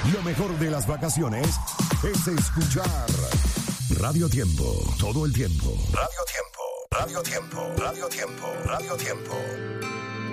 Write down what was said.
Lo mejor de las vacaciones es escuchar Radio Tiempo, todo el tiempo. Radio Tiempo, Radio Tiempo, Radio Tiempo, Radio Tiempo.